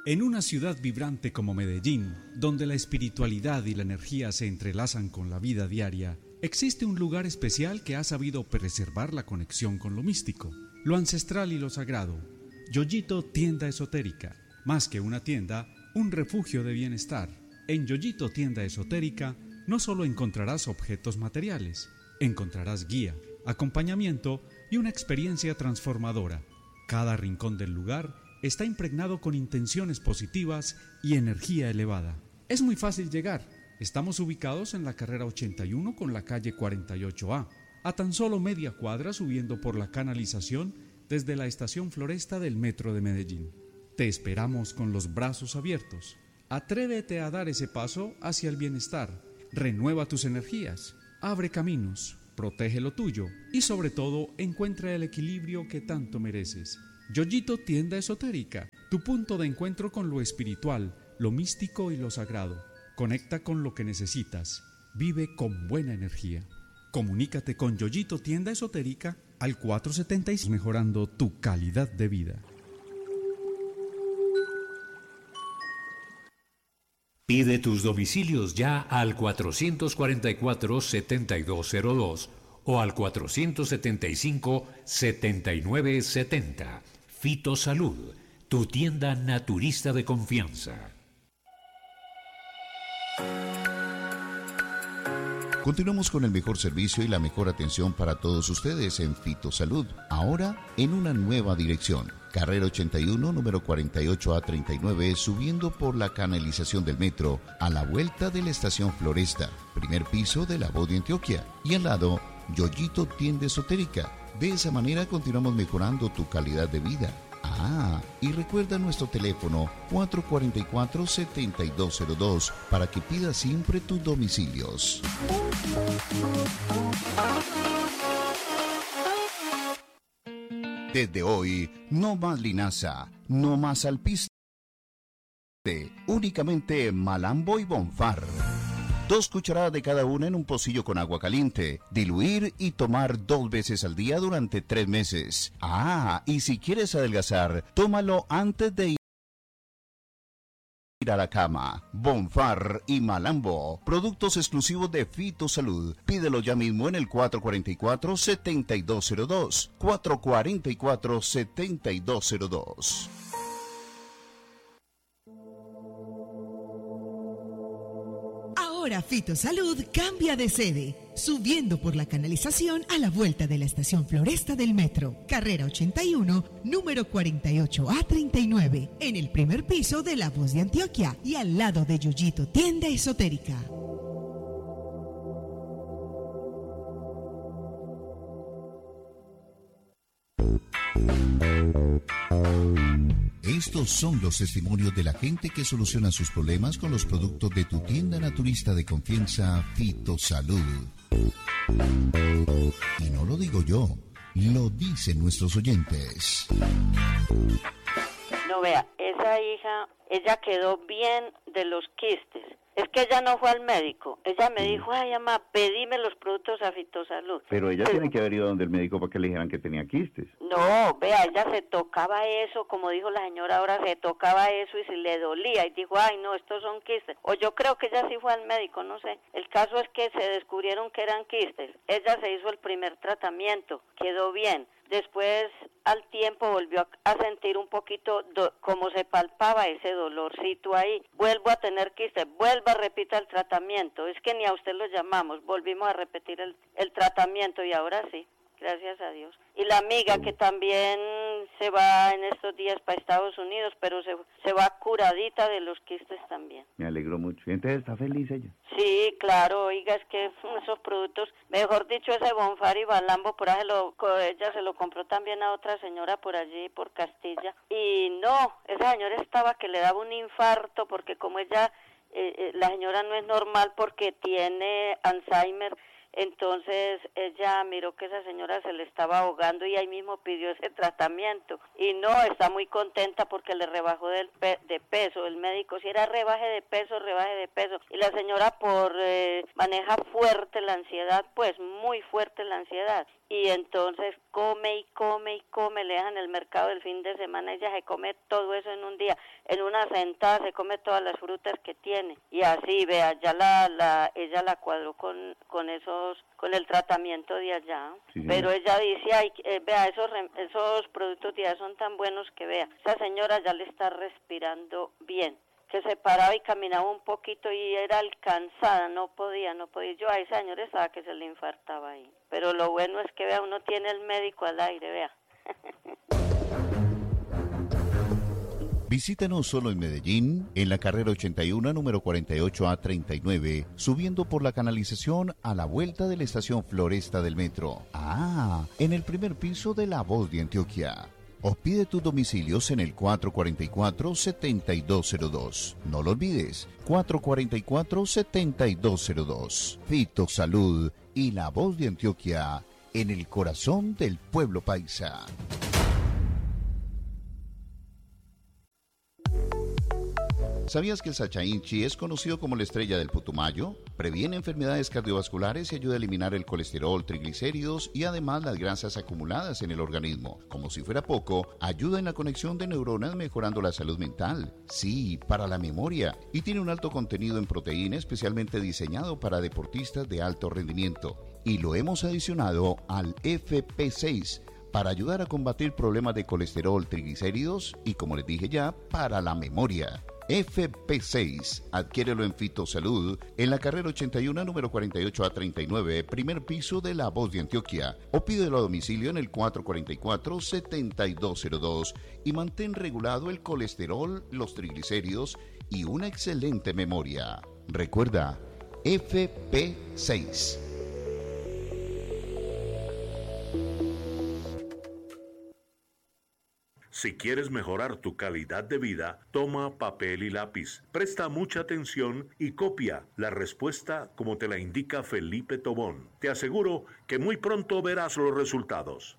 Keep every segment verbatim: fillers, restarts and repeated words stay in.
En una ciudad vibrante como Medellín, donde la espiritualidad y la energía se entrelazan con la vida diaria, existe un lugar especial que ha sabido preservar la conexión con lo místico, lo ancestral y lo sagrado. Yoyito Tienda Esotérica. Más que una tienda, un refugio de bienestar. En Yoyito Tienda Esotérica no solo encontrarás objetos materiales, encontrarás guía, acompañamiento y una experiencia transformadora. Cada rincón del lugar está impregnado con intenciones positivas y energía elevada. Es muy fácil llegar. Estamos ubicados en la carrera ochenta y uno con la calle cuarenta y ocho A, a tan solo media cuadra subiendo por la canalización desde la estación Floresta del Metro de Medellín. Te esperamos con los brazos abiertos. Atrévete a dar ese paso hacia el bienestar. Renueva tus energías, abre caminos, protege lo tuyo y sobre todo encuentra el equilibrio que tanto mereces. Yoyito Tienda Esotérica, tu punto de encuentro con lo espiritual, lo místico y lo sagrado. Conecta con lo que necesitas. Vive con buena energía. Comunícate con Yoyito Tienda Esotérica al cuatro setenta y seis, mejorando tu calidad de vida. Pide tus domicilios ya al cuatrocientos cuarenta y cuatro, setenta y dos cero dos o al cuatrocientos setenta y cinco, setenta y nueve setenta. Fitosalud, tu tienda naturista de confianza. Continuamos con el mejor servicio y la mejor atención para todos ustedes en Fitosalud, ahora en una nueva dirección. Carrera ochenta y uno, número cuarenta y ocho A treinta y nueve, subiendo por la canalización del metro, a la vuelta de la estación Floresta, primer piso de La Voz de Antioquia, y al lado, Yoyito Tienda Esotérica. De esa manera continuamos mejorando tu calidad de vida. Ah, y recuerda nuestro teléfono cuatro cuatro cuatro, siete dos cero dos para que pidas siempre tus domicilios. Desde hoy, no más linaza, no más alpiste, únicamente Malambo y Bonfar. Dos cucharadas de cada una en un pocillo con agua caliente. Diluir y tomar dos veces al día durante tres meses. Ah, y si quieres adelgazar, tómalo antes de ir a la cama. Bonfar y Malambo, productos exclusivos de Fitosalud. Pídelo ya mismo en el cuatro cuatro cuatro, siete dos cero dos. cuatro cuatro cuatro, siete dos cero dos. Ahora Fitosalud cambia de sede, subiendo por la canalización a la vuelta de la estación Floresta del Metro, carrera ochenta y uno, número cuarenta y ocho A treinta y nueve, en el primer piso de La Voz de Antioquia y al lado de Yoyito Tienda Esotérica. Estos son los testimonios de la gente que soluciona sus problemas con los productos de tu tienda naturista de confianza, Fitosalud. Y no lo digo yo, lo dicen nuestros oyentes. No, vea, esa hija, ella quedó bien de los quistes. Es que ella no fue al médico. Ella me dijo, ay, mamá, pedime los productos a Fitosalud. Pero ella tiene que haber ido donde el médico para que le dijeran que tenía quistes. No, vea, ella se tocaba eso, como dijo la señora ahora, se tocaba eso y se le dolía. Y dijo, ay, no, estos son quistes. O yo creo que ella sí fue al médico, no sé. El caso es que se descubrieron que eran quistes. Ella se hizo el primer tratamiento, quedó bien. Después, al tiempo, volvió a sentir un poquito do, como se palpaba ese dolorcito ahí. Vuelvo a tener quiste, vuelva, repita el tratamiento. Es que ni a usted lo llamamos, volvimos a repetir el, el tratamiento y ahora sí, gracias a Dios. Y la amiga que también se va en estos días para Estados Unidos, pero se, se va curadita de los quistes también. Me alegró mucho. ¿Y entonces está feliz ella? Sí, claro, oiga, es que esos productos, mejor dicho, ese Bonfar y Malambo, por ahí se lo, ella se lo compró también a otra señora por allí, por Castilla, y no, esa señora estaba que le daba un infarto, porque como ella, eh, eh, la señora no es normal porque tiene Alzheimer. Entonces ella miró que esa señora se le estaba ahogando y ahí mismo pidió ese tratamiento. Y no, está muy contenta porque le rebajó del pe de peso. El médico, si era rebaje de peso, rebaje de peso. Y la señora por eh, maneja fuerte la ansiedad, pues muy fuerte la ansiedad. y entonces come y come y come, le dejan el mercado el fin de semana, ella se come todo eso en un día, en una sentada se come todas las frutas que tiene, y así, vea, ya la, la ella la cuadró con, con esos, con el tratamiento de allá, sí, pero ella dice, ay, eh, vea, esos, esos productos de allá son tan buenos que vea, esa señora ya le está respirando bien, que se paraba y caminaba un poquito y era alcanzada, no podía, no podía. Yo a ese señor estaba que se le infartaba ahí. Pero lo bueno es que, vea, uno tiene el médico al aire, vea. Visítanos solo en Medellín, en la carrera ochenta y uno, número cuarenta y ocho A treinta y nueve, subiendo por la canalización a la vuelta de la estación Floresta del Metro. Ah, en el primer piso de La Voz de Antioquia. O pide tus domicilios en el cuatro cuatro cuatro, siete dos cero dos. No lo olvides, cuatro cuatro cuatro, siete dos cero dos. Fito Salud y La Voz de Antioquia, en el corazón del pueblo paisa. ¿Sabías que el Sachainchi es conocido como la estrella del Putumayo? Previene enfermedades cardiovasculares y ayuda a eliminar el colesterol, triglicéridos y además las grasas acumuladas en el organismo. Como si fuera poco, ayuda en la conexión de neuronas mejorando la salud mental. Sí, para la memoria. Y tiene un alto contenido en proteína especialmente diseñado para deportistas de alto rendimiento. Y lo hemos adicionado al F P seis para ayudar a combatir problemas de colesterol, triglicéridos y, como les dije ya, para la memoria. F P seis, adquiérelo en Fitosalud, en la carrera ochenta y uno, número cuarenta y ocho A treinta y nueve, primer piso de La Voz de Antioquia, o pídelo a domicilio en el cuatro cuatro cuatro, siete dos cero dos y mantén regulado el colesterol, los triglicéridos y una excelente memoria. Recuerda, F P seis. Si quieres mejorar tu calidad de vida, toma papel y lápiz, presta mucha atención y copia la respuesta como te la indica Felipe Tobón. Te aseguro que muy pronto verás los resultados.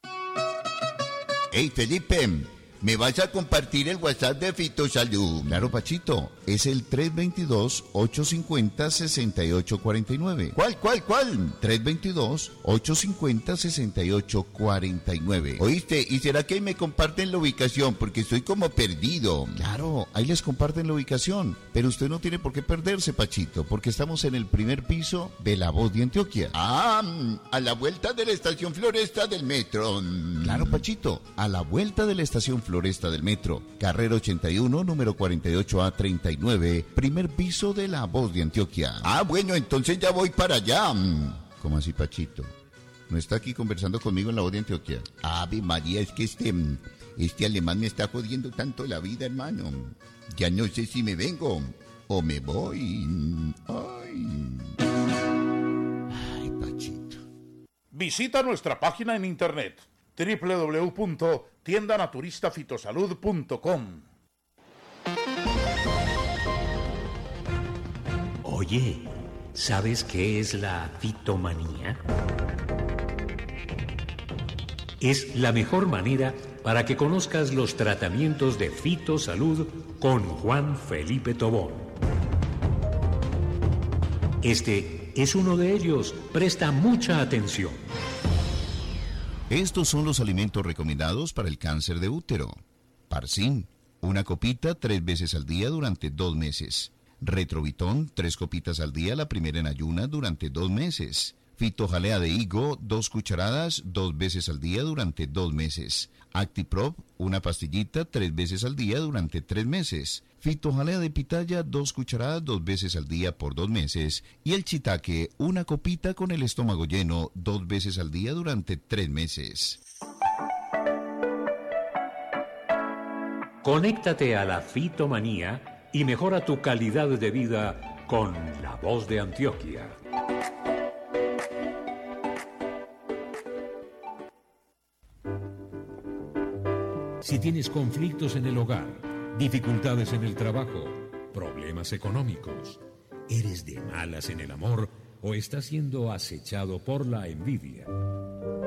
Hey Felipe, ¿me vas a compartir el WhatsApp de Fitosalud? Claro, Pachito, es el tres dos dos, ocho cinco cero, seis ocho cuatro nueve. ¿Cuál, cuál, cuál? tres dos dos, ocho cinco cero, seis ocho cuatro nueve. ¿Oíste? ¿Y será que ahí me comparten la ubicación? Porque estoy como perdido. Claro, ahí les comparten la ubicación, pero usted no tiene por qué perderse, Pachito, porque estamos en el primer piso de La Voz de Antioquia. Ah, a la vuelta de la estación Floresta del Metro. Claro, Pachito, a la vuelta de la estación Floresta Floresta del Metro, carrera ochenta y uno, número cuarenta y ocho A treinta y nueve, primer piso de La Voz de Antioquia. Ah, bueno, entonces ya voy para allá. ¿Cómo así, Pachito? ¿No está aquí conversando conmigo en La Voz de Antioquia? Ave María, es que este, este alemán me está jodiendo tanto la vida, hermano. Ya no sé si me vengo o me voy. Ay. Ay, Pachito. Visita nuestra página en internet doble u doble u doble u punto tienda naturista fitosalud punto com. Oye, ¿sabes qué es la fitomanía? Es la mejor manera para que conozcas los tratamientos de Fitosalud con Juan Felipe Tobón. Este es uno de ellos. Presta mucha atención. Estos son los alimentos recomendados para el cáncer de útero. Parsin, una copita tres veces al día durante dos meses. Retrovitón, tres copitas al día, la primera en ayunas durante dos meses. Fitojalea de higo, dos cucharadas, dos veces al día durante dos meses. Actiprop, una pastillita, tres veces al día durante tres meses. Fitojalea de pitaya, dos cucharadas, dos veces al día por dos meses. Y el chitaque, una copita con el estómago lleno, dos veces al día durante tres meses. Conéctate a la fitomanía y mejora tu calidad de vida con La Voz de Antioquia. Si tienes conflictos en el hogar, dificultades en el trabajo, problemas económicos, eres de malas en el amor o estás siendo acechado por la envidia,